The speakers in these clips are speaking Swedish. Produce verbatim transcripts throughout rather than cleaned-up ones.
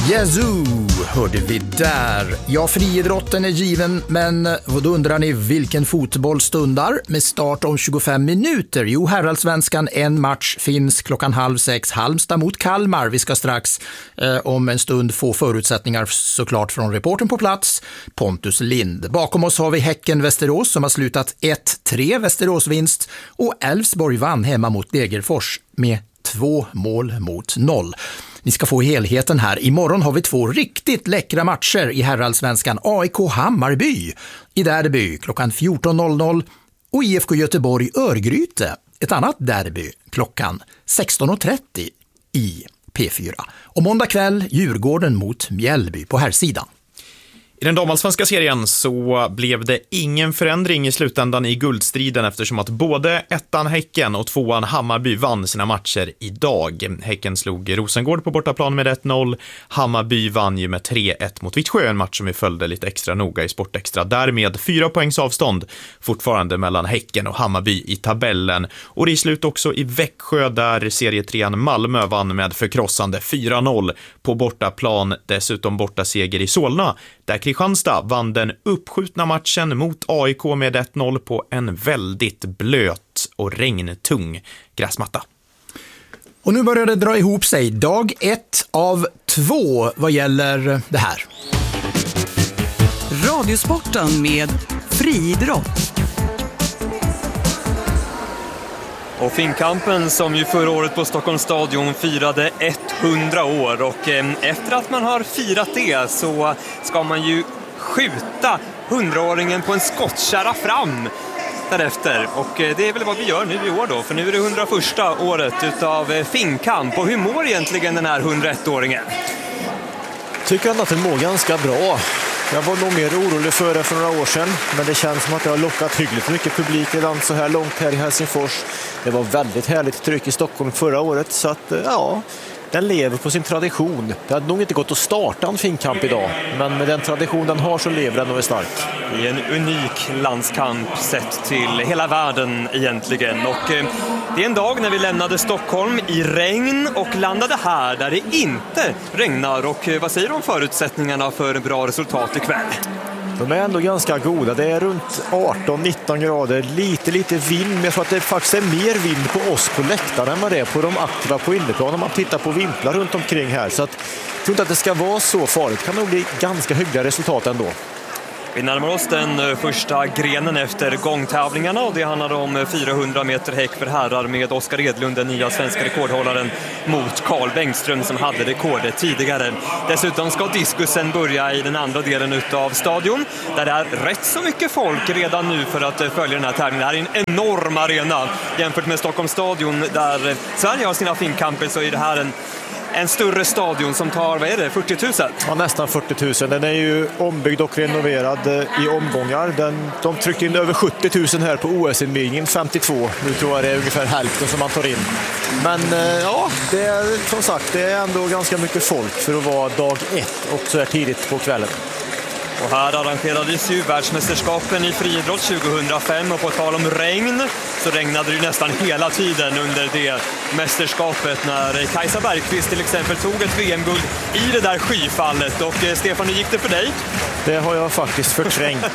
Yazoo hörde vi där. Ja, friidrotten är given, men då undrar ni vilken fotboll stundar med start om tjugofem minuter? Jo, herrallsvenskan, en match finns klockan halv sex, Halmstad mot Kalmar. Vi ska strax eh, om en stund få förutsättningar såklart från reporten på plats, Pontus Lind. Bakom oss har vi Häcken-Västerås som har slutat ett tre, Västerås-vinst, och Elfsborg vann hemma mot Degerfors med två mål mot noll. Ni ska få helheten här. Imorgon har vi två riktigt läckra matcher i herrallsvenskan. A I K Hammarby i derby klockan fjorton noll noll och I F K Göteborg Örgryte, ett annat derby, klockan sexton trettio i P fyra. Och måndag kväll Djurgården mot Mjällby på herrsidan. I den damallsvenska serien så blev det ingen förändring i slutändan i guldstriden eftersom att både ettan Häcken och tvåan Hammarby vann sina matcher idag. Häcken slog Rosengård på bortaplan med ett noll. Hammarby vann ju med tre ett mot Vittsjö, en match som vi följde lite extra noga i Sportextra. Därmed fyra poängs avstånd fortfarande mellan Häcken och Hammarby i tabellen. Och det är slut också i Växjö där serietrean Malmö vann med förkrossande fyra noll på bortaplan. Dessutom borta seger i Solna där Kristianstad vann den uppskjutna matchen mot A I K med ett noll på en väldigt blöt och regntung gräsmatta. Och nu börjar det dra ihop sig. Dag ett av två vad gäller det här. Radiosporten med friidrott. Och Finnkampen som ju förra året på Stockholms stadion firade hundra år, och eh, efter att man har firat det så ska man ju skjuta hundraåringen på en skottkärra fram därefter, och eh, det är väl vad vi gör nu i år då, för nu är det hundraförsta året utav eh, Finnkamp. Och hur mår egentligen den här hundraettåringen? Tycker att den mår ganska bra. Jag var nog mer orolig för det för några år sedan, men det känns som att det har lockat hyggligt mycket publik redan så här långt här i Helsingfors. Det var väldigt härligt tryck i Stockholm förra året, så att ja, den lever på sin tradition. Det hade nog inte gått att starta en Finnkamp idag, men med den tradition den har så lever den och är stark. Det är en unik landskamp sett till hela världen egentligen, och eh, det är en dag när vi lämnade Stockholm i regn och landade här där det inte regnar. Och eh, vad säger du om förutsättningarna för bra resultat ikväll? De är ändå ganska goda. Det är runt arton nitton grader, lite lite vind, men jag tror att det faktiskt är mer vind på oss på läktaren än vad det är på de aktiva på inneplan om man tittar på vimplar runt omkring här. Så att, jag tror inte att det ska vara så farligt. Det kan nog bli ganska hyggliga resultat ändå. Vi närmar oss den första grenen efter gångtävlingarna, och det handlar om fyrahundra meter häck för herrar med Oskar Edlund, den nya svenska rekordhållaren, mot Carl Bengtström som hade rekordet tidigare. Dessutom ska diskusen börja i den andra delen utav stadion där det är rätt så mycket folk redan nu för att följa den här tävlingen. Det här är en enorm arena jämfört med Stockholms stadion där Sverige har sina Finnkamper, så är det här en En större stadion som tar, vad är det, fyrtio tusen? Ja, nästan fyrtio tusen. Den är ju ombyggd och renoverad i omgångar. Den, de tryckte in över sjuttio tusen här på O S-invigningen, femtiotvå. Nu tror jag det är ungefär hälften som man tar in. Men ja, det är som sagt, det är ändå ganska mycket folk för att vara dag ett och så här tidigt på kvällen. Och här arrangerades ju världsmästerskapen i friidrott tjugohundrafem, och på tal om regn så regnade det ju nästan hela tiden under det mästerskapet när Kajsa Bergqvist till exempel tog ett V M-guld i det där skyfallet. Och Stefan, hur gick det för dig? Det har jag faktiskt förträngt.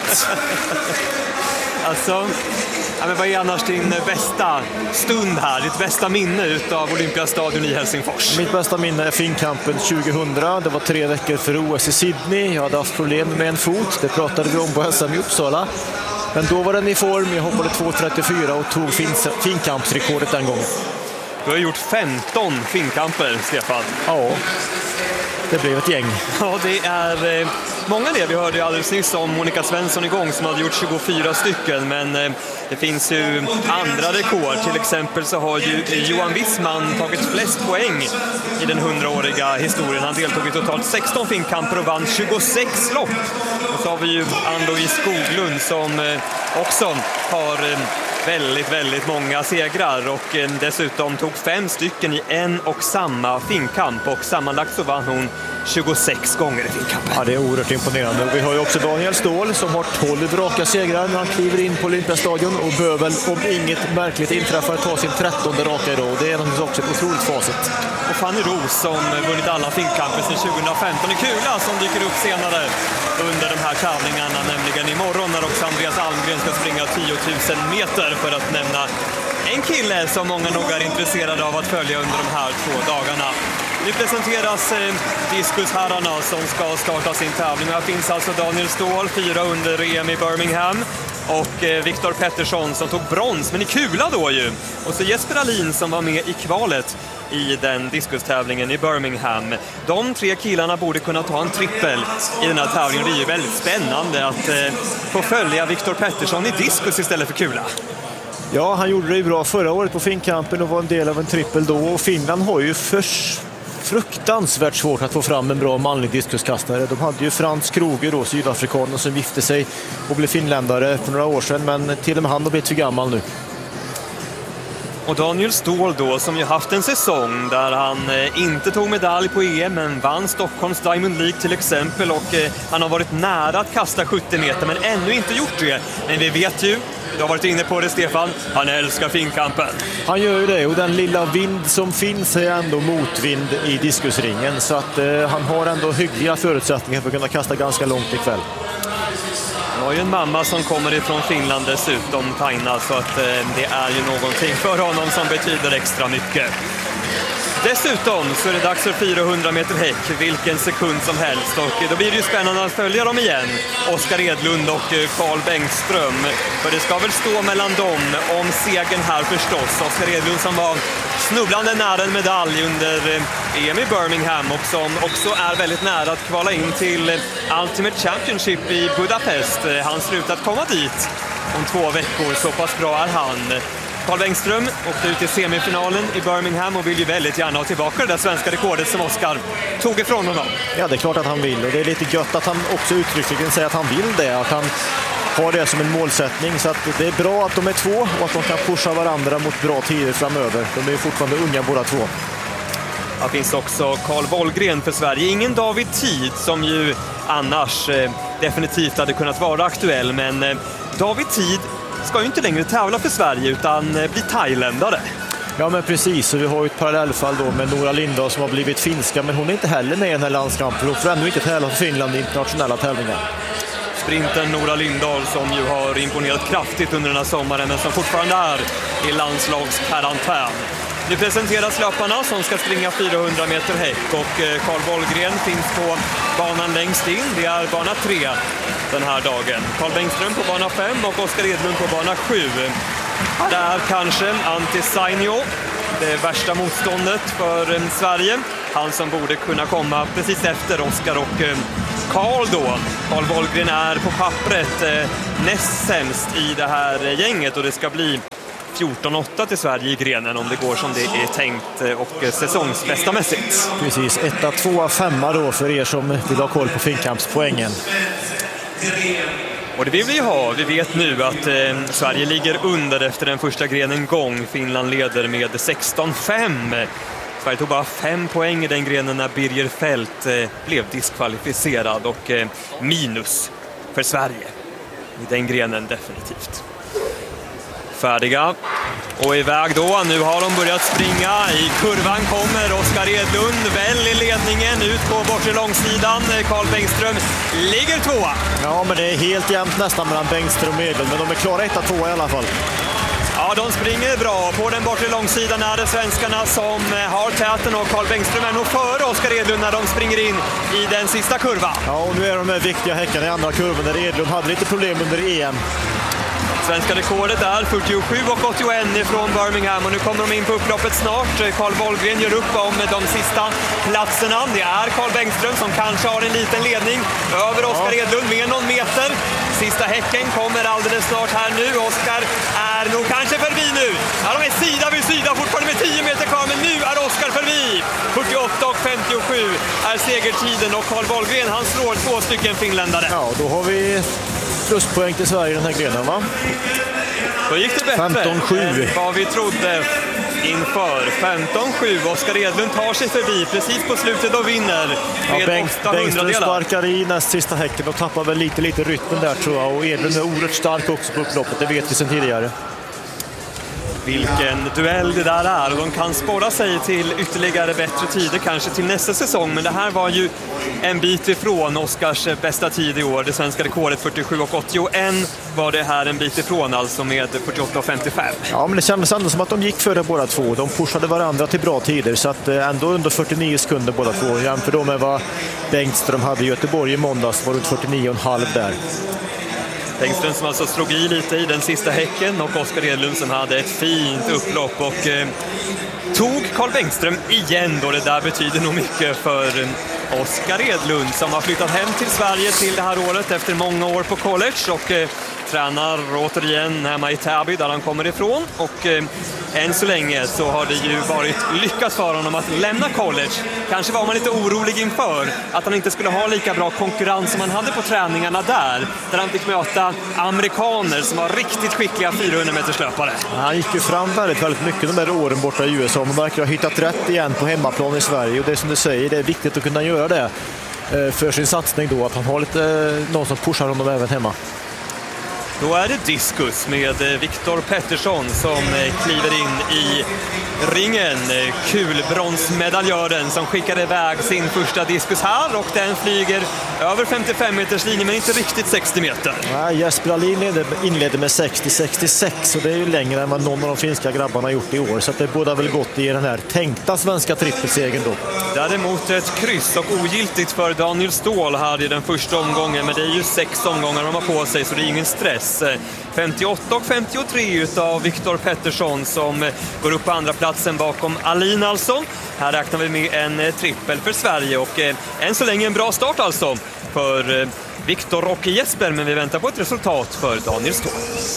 Alltså, ja, men vad är annars din bästa stund här, ditt bästa minne utav Olympiastadion i Helsingfors? Mitt bästa minne är Finnkampen tjugohundra. Det var tre veckor för O S i Sydney. Jag hade haft problem med en fot, det pratade vi om på S M i Uppsala. Men då var den i form, jag hoppade två trettiofyra och tog Finnkampsrekordet den gången. Du har gjort femton Finnkamper, Stefan. Ja, det blev ett gäng. Ja, det är eh, många det. Vi hörde ju alldeles nyss om Monica Svensson igång som hade gjort tjugofyra stycken. Men eh, det finns ju andra rekord. Till exempel så har ju Johan Wissman tagit flest poäng i den hundraåriga historien. Han deltog i totalt sexton Finnkamper och vann tjugosex lopp. Och så har vi ju Ann-Louise Skoglund som eh, också har... Eh, väldigt, väldigt många segrar och dessutom tog fem stycken i en och samma finkamp och sammanlagt så vann hon tjugosex gånger i finkampen. Ja, det är oerhört imponerande. Vi har ju också Daniel Ståhl som har tolv raka segrar när han kliver in på Olympiastadion och bör väl, om inget märkligt inträffar, ta sin trettonde raka idag. Det är naturligtvis också ett otroligt facit. Och Fanny Roos som vunnit alla finkamper sedan tjugohundrafemton i Kula som dyker upp senare under de här tävlingarna, nämligen imorgon när också Andreas Almgren ska springa tio tusen meter, för att nämna en kille som många nog är intresserade av att följa under de här två dagarna. Nu presenteras eh, diskusherrarna som ska starta sin tävling. Här finns alltså Daniel Ståhl, fyra under E M i Birmingham. Och eh, Viktor Pettersson som tog brons, men i kula då ju. Och så Jesper Alin som var med i kvalet i den diskustävlingen i Birmingham. De tre killarna borde kunna ta en trippel i den här tävlingen. Det är ju väldigt spännande att eh, få följa Viktor Pettersson i diskus istället för kula. Ja, han gjorde det ju bra förra året på finkampen och var en del av en trippel då. Och Finland har ju förs fruktansvärt svårt att få fram en bra manlig diskuskastare. De hade ju Frans Kroger då, sydafrikanen, som gifte sig och blev finländare för några år sedan, men till och med han har blivit för gammal nu. Och Daniel Ståhl då, som ju haft en säsong där han eh, inte tog medalj på E M men vann Stockholms Diamond League till exempel, och eh, han har varit nära att kasta sjuttio meter men ännu inte gjort det. Men vi vet ju, du har varit inne på det Stefan, han älskar finkampen. Han gör ju det, och den lilla vind som finns är ändå motvind i diskusringen, så att eh, han har ändå hyggliga förutsättningar för att kunna kasta ganska långt ikväll. Han har ju en mamma som kommer ifrån Finland dessutom, Taina, så att eh, det är ju någonting för honom som betyder extra mycket. Dessutom så är det dags för fyrahundra meter häck, vilken sekund som helst, och då blir det ju spännande att följa dem igen, Oskar Edlund och Carl Bengström, för det ska väl stå mellan dem om segern här förstås. Oskar Edlund som var snubblande nära en medalj under E M i Birmingham och som också är väldigt nära att kvala in till Ultimate Championship i Budapest. Han slutat komma dit om två veckor, så pass bra är han. Carl Bengström åkte ut i semifinalen i Birmingham och vill ju väldigt gärna ha tillbaka det där svenska rekordet som Oskar tog ifrån honom. Ja, det är klart att han vill, och det är lite gött att han också uttryckligen säger att han vill det, att han har det som en målsättning, så att det är bra att de är två och att de kan pusha varandra mot bra tider framöver. De är ju fortfarande unga båda två. Här finns också Carl Wollgren för Sverige. Ingen David Tid som ju annars eh, definitivt hade kunnat vara aktuell, men eh, David Tid ska ju inte längre tävla för Sverige utan eh, bli thailändare. Ja, men precis, och vi har ju ett parallellfall då med Nora Lindahl som har blivit finska, men hon är inte heller med i den här landskampen. Hon får ännu inte tävla för Finland i internationella tävlingar. Sprinten Nora Lindahl som ju har imponerat kraftigt under den här sommaren men som fortfarande är i landslagskarantän. Nu presenteras löparna som ska springa fyrahundra meter häck, och Carl Wollgren finns på banan längst in. Det är bana tre den här dagen. Carl Bengström på bana fem och Oskar Edlund på bana sju. Där kanske Antti Sainio, det värsta motståndet för Sverige. Han som borde kunna komma precis efter Oskar och Carl då. Carl Wollgren är på pappret eh, näst sämst i det här gänget, och det ska bli fjorton åtta till Sverige i grenen om det går som det är tänkt och säsongsbästamässigt. Precis, etta, tvåa, femma då för er som vill ha koll på finkampspoängen. Och det vill vi ha. Vi vet nu att eh, Sverige ligger under efter den första grenen gång. Finland leder med sexton fem. Sverige tog bara fem poäng i den grenen när Birger Fält eh, blev diskvalificerad, och eh, minus för Sverige i den grenen definitivt. Färdiga och iväg då. Nu har de börjat springa. I kurvan kommer Oskar Edlund väl i ledningen ut på bortre långsidan. Carl Bengström ligger tvåa. Ja, men det är helt jämnt nästan mellan Bengström och Edlund, men de är klara etta, tvåa i alla fall. Ja, de springer bra. På den bortre långsidan är det svenskarna som har täten, och Carl Bengström är nog före Oskar Edlund när de springer in i den sista kurvan. Ja, och nu är de här viktiga häckarna i andra kurvan där Edlund hade lite problem under E M. Svenska rekordet är fyrtiosju och åttioett ifrån Birmingham, och nu kommer de in på upploppet snart. Carl Wollgren gör upp om de sista platserna. Det är Carl Bengström som kanske har en liten ledning över Oskar ja. Edlund med någon meter. Sista häcken kommer alldeles snart här nu. Oskar är nog kanske förbi nu. Ja, de är sida vid sida fortfarande med tio meter kvar, men nu är Oskar förbi. fyrtioåtta och femtiosju är segertiden, och Carl Wollgren han slår två stycken finländare. Ja, då har vi pluspoäng till Sverige i den här grenen, va? Då gick det bättre femton sju än vad vi trodde inför. femton sju. Oskar Edlund tar sig förbi precis på slutet och vinner med ja, Bengt, åtta Bengtström hundradelar. sparkar i näst sista häcken och tappar väl lite, lite rytmen där tror jag. Och Edlund är oerhört stark också på upploppet, det vet vi sedan tidigare. Vilken duell det där är, och de kan spåra sig till ytterligare bättre tider kanske till nästa säsong, men det här var ju en bit ifrån Oskars bästa tid i år. Det svenska rekordet fyrtiosju och åttioett var det här en bit ifrån, alltså med fyrtioåtta och femtiofem. Ja, men det kändes ändå som att de gick före båda två. De pushade varandra till bra tider, så att ändå under fyrtionio sekunder båda två. Jämför då med vad Bengtström hade i Göteborg i måndags, var runt fyrtionio och en halv där. Bengtström som alltså slog i lite i den sista häcken, och Oskar Edlund som hade ett fint upplopp och eh, tog Carl Bengtström igen då. Det där betyder nog mycket för eh, Oskar Edlund som har flyttat hem till Sverige till det här året efter många år på college och eh, tränar återigen hemma i Täby där han kommer ifrån, och eh, än så länge så har det ju varit lyckat för honom att lämna college. Kanske var man lite orolig inför att han inte skulle ha lika bra konkurrens som han hade på träningarna där, där han fick möta amerikaner som var riktigt skickliga fyrahundra meters löpare. Han gick ju fram väldigt, väldigt mycket de där åren borta i U S A. Man verkar ha hittat rätt igen på hemmaplan i Sverige, och det är som du säger, det är viktigt att kunna göra det för sin satsning då, att han har lite någon som pushar honom även hemma. Då är det diskus med Viktor Pettersson som kliver in i ringen. Kulbronsmedaljören som skickade iväg sin första diskus här, och den flyger över femtiofem meters linje men inte riktigt sextio meter. Ja, Jesper Alin inledde med sextio sextiosex, och det är ju längre än vad någon av de finska grabbarna har gjort i år, så att det båda väl gott i den här tänkta svenska trippelsegern då. Däremot ett kryss och ogiltigt för Daniel Ståhl här i den första omgången, men det är ju sex omgångar de har på sig så det är ingen stress. femtioåtta och femtiotre utav Viktor Pettersson som går upp på andra platsen bakom Alin alltså. Här räknar vi med en trippel för Sverige, och eh, än så länge en bra start alltså för eh, Viktor och Jesper, men vi väntar på ett resultat för Daniel Ståhl.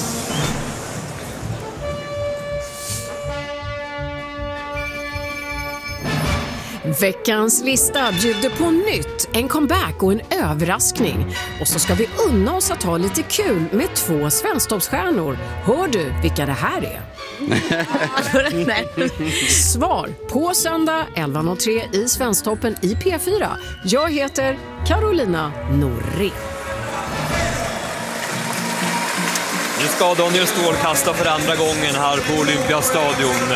Veckans lista bjuder på nytt, en comeback och en överraskning. Och så ska vi unna oss att ha lite kul med två svensktoppsstjärnor. Hör du vilka det här är? Svar på söndag elva noll tre i Svensktoppen i P fyra. Jag heter Carolina Norri. Nu ska Daniel Ståhl kasta för andra gången här på Olympiastadion.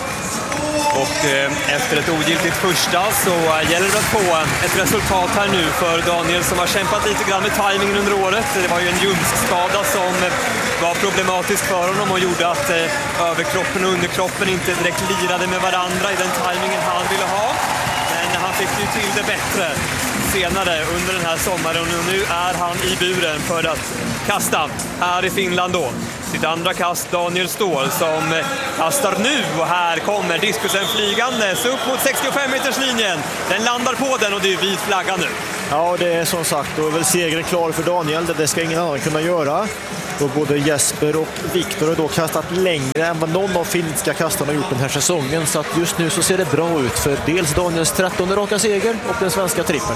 Och eh, efter ett ogiltigt första så eh, gäller det att få ett resultat här nu för Daniel som har kämpat lite grann med tajmingen under året. Det var ju en ljumskskada som eh, var problematisk för honom och gjorde att eh, överkroppen och underkroppen inte direkt lirade med varandra i den tajmingen han ville ha. Men han fick ju till det bättre senare under den här sommaren, och nu är han i buren för att kasta här i Finland då. Sitt andra kast Daniel Ståhl som kastar nu, och här kommer diskusen flygandes upp mot sextiofem meters linjen. Den landar på den och det är vit flagga nu. Ja, det är som sagt, då är väl segern klar för Daniel. Det ska ingen annan kunna göra. Och både Jesper och Viktor har då kastat längre än vad någon av finska kastarna har gjort den här säsongen. Så att just nu så ser det bra ut för dels Daniels trettonde raka seger och den svenska trippen.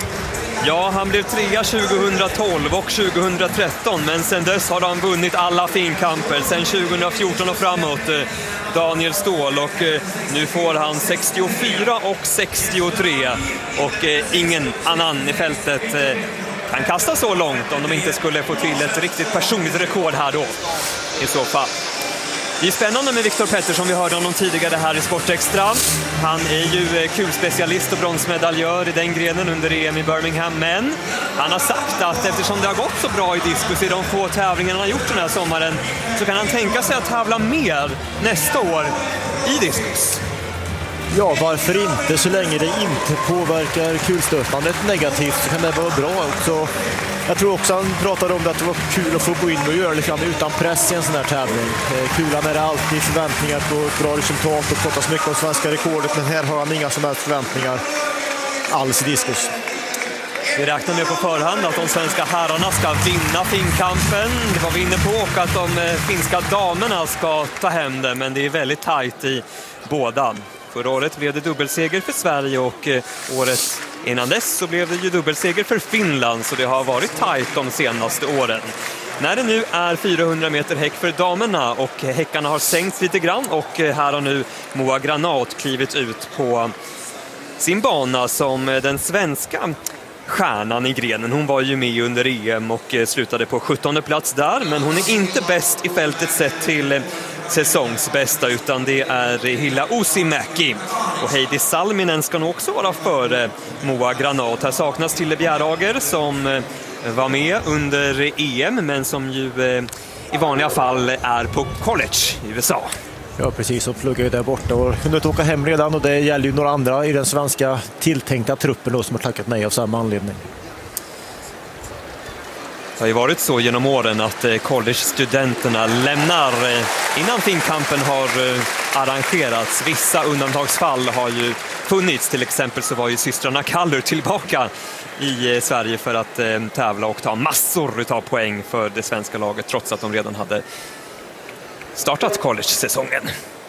Ja, han blev trea tjugohundratolv och tjugohundratretton, men sen dess har han vunnit alla finkamper sen tjugohundrafjorton och framåt, Daniel Ståhl, och nu får han sextiofyra och sextiotre, och ingen annan i fältet kan kasta så långt om de inte skulle få till ett riktigt personligt rekord här då i så fall. Det är spännande med Viktor Pettersson, vi hörde honom tidigare här i Sportextra. Han är ju kulspecialist och bronsmedaljör i den grenen under E M i Birmingham, men han har sagt att eftersom det har gått så bra i diskus i de få tävlingarna han har gjort den här sommaren, så kan han tänka sig att tävla mer nästa år i diskus. Ja, varför inte? Så länge det inte påverkar kulstötandet negativt så kan det vara bra också. Jag tror också han pratade om det, att det var kul att få gå in och göra lite utan press i en sån här tävling. Kul när det är alltid förväntningar på ett bra resultat och pratas mycket om svenska rekordet, men här har han inga som helst förväntningar alls i diskus. Vi räknar med på förhand att de svenska herrarna ska vinna finkampen. Det var vi inne på, och att de finska damerna ska ta hem det, men det är väldigt tajt i båda. Förra året blev det dubbelseger för Sverige, och året innan dess så blev det ju dubbelseger för Finland, så det har varit tajt de senaste åren. när det nu är fyrahundra meter häck för damerna och häckarna har sänkts lite grann och här har nu Moa Granat klivit ut på sin bana som den svenska stjärnan i grenen. Hon var ju med under E M och slutade på sjuttonde plats där, men hon är inte bäst i fältet sett till säsongsbästa, utan det är Hilla Uusimäki. Och Heidi Salminen ska nog också vara före Moa Granat. Här saknas Tille Bjärager som var med under E M, men som ju i vanliga fall är på college i U S A. Ja, precis, och pluggar ju där borta och kunde inte åka hem redan, och det gäller ju några andra i den svenska tilltänkta truppen då, som har tackat nej av samma anledning. Det har ju varit så genom åren att college-studenterna lämnar innan finkampen har arrangerats. Vissa undantagsfall har ju funnits, till exempel så var ju systrarna Kallur tillbaka i Sverige för att tävla och ta massor av poäng för det svenska laget trots att de redan hade startat college-säsongen.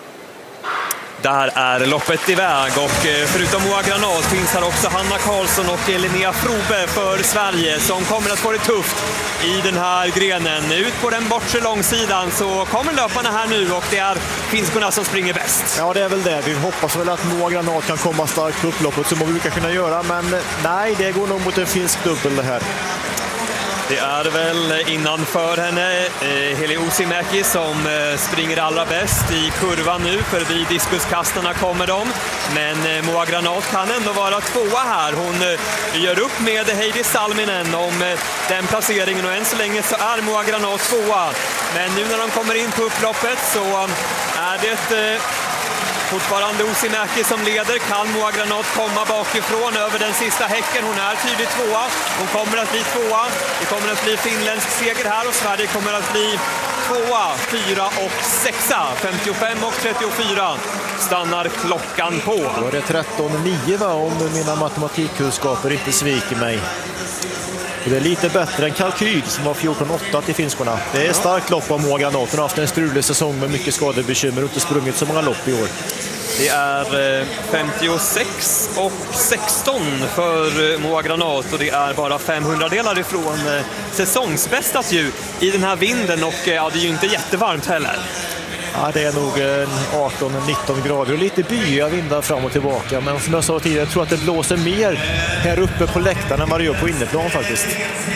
Där är loppet iväg och förutom Moa Granat finns här också Hanna Karlsson och Linnea Frobe för Sverige som kommer att få det tufft i den här grenen. Ut på den bortre långsidan så kommer löparna här nu och det är finskorna som springer bäst. Ja, det är väl det. Vi hoppas väl att Moa Granat kan komma starkt på upploppet som vi brukar kunna göra, men nej, det går nog mot en finsk dubbel det här. Det är väl innanför henne eh, Hilla Uusimäki som eh, springer allra bäst i kurvan nu. Förbi diskuskastarna kommer de. Men eh, Moa Granat kan ändå vara tvåa här. Hon eh, gör upp med Heidi Salminen om eh, den placeringen. Och än så länge så är Moa Granat tvåa. Men nu när de kommer in på upploppet så är det... Eh, Fortfarande Uusimäki som leder. Kan Moa Granat komma bakifrån över den sista häcken? Hon är tydligt tvåa. Hon kommer att bli tvåa. Det kommer att bli finländsk seger här och Sverige kommer att bli tvåa, fyra och sexa. femtiofem och trettiofyra stannar klockan på. Då är det tretton nio va, om mina matematikkunskaper inte sviker mig. Det är lite bättre än kalkyl som har fjorton åtta till finskorna. Det är starkt lopp av Moa Granat. Hon har haft en strulig säsong med mycket skadebekymmer och inte sprungit så många lopp i år. Det är femtiosex och sexton för Moa Granat och det är bara femhundra delar ifrån säsongsbästat ju i den här vinden och ja, det är ju inte jättevarmt heller. Ja, det är nog arton nitton grader och lite byiga vindar fram och tillbaka. Men som jag sa tidigare, jag tror att det blåser mer här uppe på läktaren än vad det gör på inneplan faktiskt.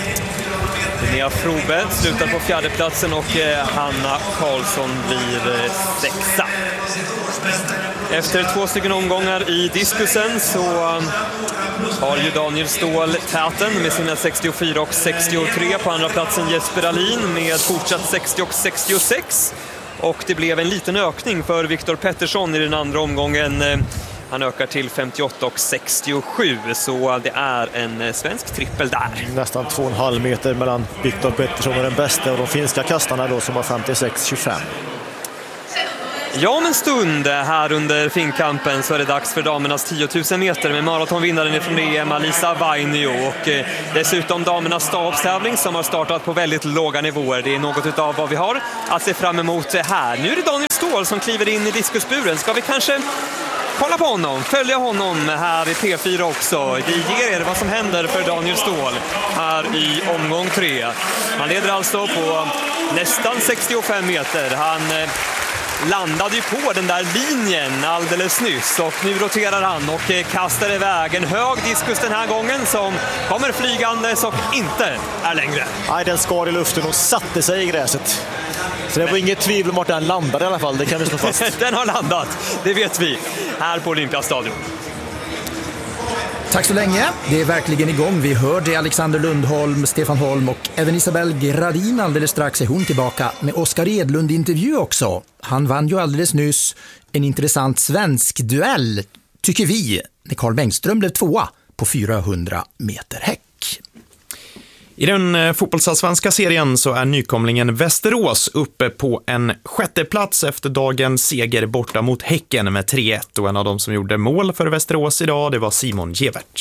Linnea Frobe slutar på fjärdeplatsen och Hanna Karlsson blir sexa. Efter två stycken omgångar i diskusen så har ju Daniel Ståhl täten med sina sextiofyra och sextiotre. På andra platsen Jesper Alin med fortsatt sextio och sextiosex. Och det blev en liten ökning för Viktor Pettersson i den andra omgången. Han ökar till femtioåtta och sextiosju, så det är en svensk trippel där. Nästan två och en halv meter mellan Viktor Pettersson och den bästa och de finska kastarna då som har femtiosex tjugofem. Ja, om en stund här under finkampen så är det dags för damernas tio tusen meter med maratonvinnaren från E M Alisa Vainio och dessutom damernas stavstävling som har startat på väldigt låga nivåer. Det är något av vad vi har att se fram emot här. Nu är det Daniel Ståhl som kliver in i diskusburen. Ska vi kanske kolla på honom, följa honom här i P fyra också. Vi ger er vad som händer för Daniel Ståhl här i omgång tre. Han leder alltså på nästan sextiofem meter. Han landade ju på den där linjen alldeles nyss och nu roterar han och kastar iväg en hög diskus den här gången som kommer flygandes och inte är längre. Nej, den skar i luften och satte sig i gräset. Så det var inget tvivel om att den landade i alla fall, det kan vi slå fast. Den har landat, det vet vi, här på Olympiastadion. Tack så länge. Det är verkligen igång. Vi hörde Alexander Lundholm, Stefan Holm och även Isabel Gradin alldeles strax är hon tillbaka med Oskar Edlund-intervju också. Han vann ju alldeles nyss en intressant svensk duell, tycker vi, när Carl Bengström blev tvåa på fyrahundra meter häck. I den fotbollsallsvenska serien så är nykomlingen Västerås uppe på en sjätte plats efter dagens seger borta mot Häcken med tre ett. Och en av dem som gjorde mål för Västerås idag, det var Simon Gevert.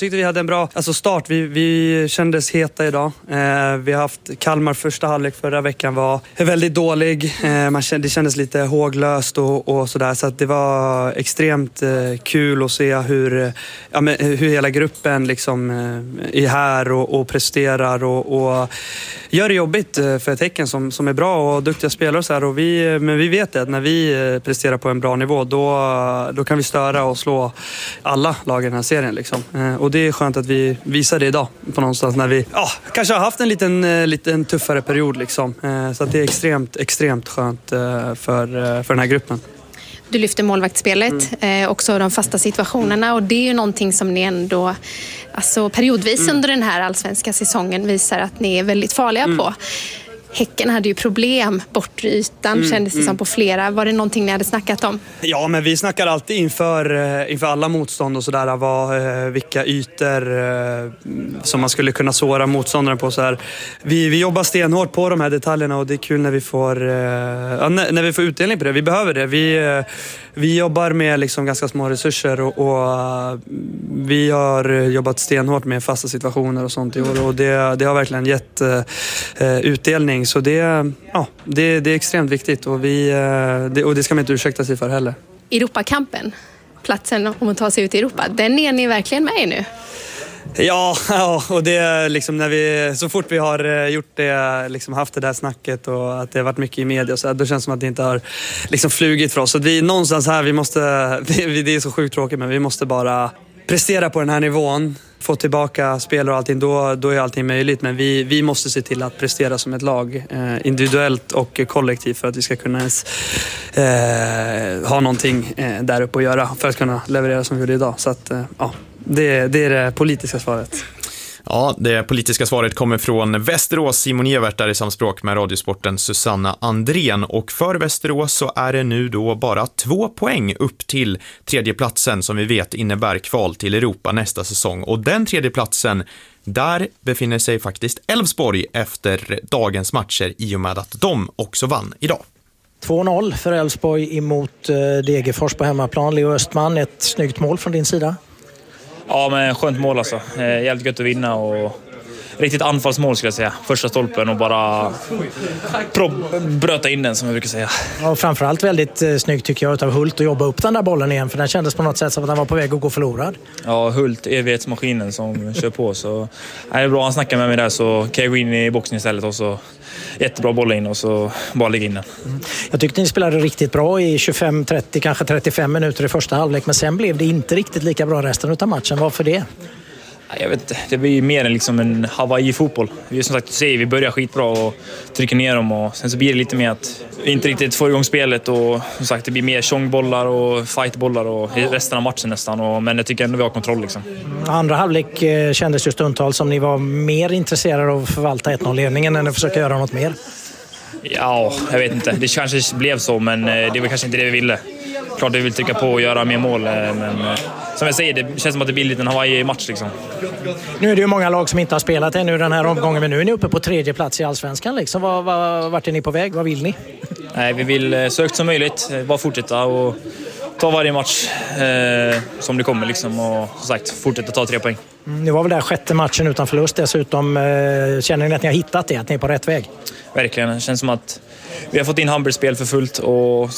Tyckte vi hade en bra alltså start. Vi, vi kändes heta idag. Eh, vi har haft Kalmar första halvlek förra veckan var väldigt dålig. Eh, man kände, det kändes lite håglöst och, och sådär. Så att det var extremt eh, kul att se hur, ja, men, hur hela gruppen liksom, eh, är här och, och presterar och, och gör det jobbigt för ett Häcken som, som är bra och duktiga spelare. Så här. Och vi, men vi vet att när vi presterar på en bra nivå då, då kan vi störa och slå alla lag i den här serien. Liksom. Eh, och det är skönt att vi visar det idag på någonstans när vi ja, kanske har haft en liten, liten tuffare period. Liksom. Eh, så att det är extremt, extremt skönt eh, för, för den här gruppen. Du lyfter målvaktsspelet, mm. eh, också de fasta situationerna och det är ju någonting som ni ändå alltså periodvis mm. under den här allsvenska säsongen visar att ni är väldigt farliga mm. på. Häcken hade ju problem, bortre ytan mm, kändes det mm. som på flera. Var det någonting ni hade snackat om? Ja, men vi snackar alltid inför, inför alla motstånd och sådär. Vad, vilka ytor som man skulle kunna såra motståndaren på. Så här. Vi, vi jobbar stenhårt på de här detaljerna och det är kul när vi får, ja, när vi får utdelning på det. Vi behöver det. Vi, vi jobbar med liksom ganska små resurser och, och vi har jobbat stenhårt med fasta situationer och sånt i år. Och det, det har verkligen gett uh, utdelning. Så det, ja, det, det är extremt viktigt och, vi, det, och det ska man inte ursäkta sig för heller. Europakampen, platsen om att ta sig ut i Europa, den är ni verkligen med i nu? Ja, ja, och det är liksom när vi, så fort vi har gjort det, liksom haft det där snacket och att det har varit mycket i media och så här, då känns det som att det inte har liksom flugit för oss. Så att vi någonstans här, vi måste, det är så sjukt tråkigt men vi måste bara prestera på den här nivån. Få tillbaka spelare och allting, då, då är allting möjligt. Men vi, vi måste se till att prestera som ett lag. Eh, individuellt och kollektivt för att vi ska kunna ens eh, ha någonting eh, där uppe att göra. För att kunna leverera som vi gjorde idag. Så att, eh, ja, det, det är det politiska svaret. Ja, det politiska svaret kommer från Västerås. Simon Evert där i samspråk med Radiosporten Susanna Andrén. Och för Västerås så är det nu då bara två poäng upp till tredjeplatsen som vi vet innebär kval till Europa nästa säsong. Och den tredjeplatsen, där befinner sig faktiskt Elfsborg efter dagens matcher i och med att de också vann idag. två noll för Elfsborg emot Degerfors på hemmaplan. Leo Östman, ett snyggt mål från din sida. Ja, men skönt mål alltså. Eh, jävligt gött att vinna och riktigt anfallsmål skulle jag säga. Första stolpen och bara pro- bröta in den som jag brukar säga. Och framförallt väldigt eh, snyggt tycker jag utav Hult att jobba upp den där bollen igen för den kändes på något sätt som att den var på väg att gå förlorad. Ja, Hult, evighetsmaskinen som kör på så är det bra han snackar med mig där så kan jag gå in i boxen istället och så jättebra boll in och så bara lägga in den. Mm. Jag tyckte ni spelade riktigt bra i tjugofem trettio, kanske trettiofem minuter i första halvlek men sen blev det inte riktigt lika bra resten av matchen. Varför det? Jag vet inte, det blir mer än liksom en Hawaii-fotboll. Vi som sagt säger, vi börjar skitbra och trycker ner dem och sen så blir det lite mer att vi inte riktigt får igång spelet och som sagt det blir mer tjongbollar och fightbollar och resten av matchen nästan och, men jag tycker ändå vi har kontroll liksom. Andra halvlek kändes ju stundtals som ni var mer intresserade av att förvalta ett noll-ledningen än att försöka göra något mer. Ja, jag vet inte. Det kanske blev så men det var kanske inte det vi ville. Klart vi vill trycka på och göra mer mål men som jag säger, det känns som att det blir lite en Hawaii-match liksom. Nu är det ju många lag som inte har spelat ännu den här omgången men nu är ni uppe på tredje plats i Allsvenskan liksom. Var, var, vart är ni på väg? Vad vill ni? Nej, vi vill så högt som möjligt. Bara fortsätta och ta varje match eh, som det kommer liksom och som sagt fortsätta ta tre poäng. Mm, det var väl där sjätte matchen utan förlust dessutom. Eh, känner ni att ni har hittat det? Att ni är på rätt väg? Verkligen. Det känns som att vi har fått in Hamburgs spel för fullt och